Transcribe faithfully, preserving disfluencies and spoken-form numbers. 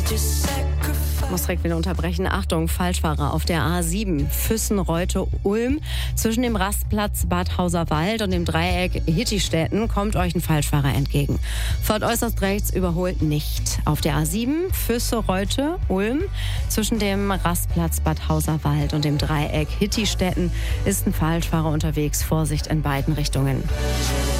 Muss direkt wieder unterbrechen. Achtung, Falschfahrer auf der A sieben, Füssen-Reute-Ulm. Zwischen dem Rastplatz Bad Hauserwald und dem Dreieck Hittistetten kommt euch ein Falschfahrer entgegen. Fahrt äußerst rechts, überholt nicht. Auf der A sieben, Füsse-Reute-Ulm. Zwischen dem Rastplatz Bad Hauserwald und dem Dreieck Hittistetten ist ein Falschfahrer unterwegs. Vorsicht in beiden Richtungen.